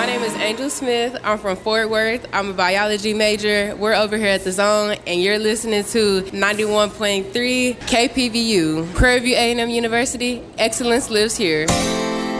My name is Angel Smith. I'm from Fort Worth. I'm a biology major. We're over here at the Zone, and you're listening to 91.3 KPVU. Prairie View A&M University, excellence lives here.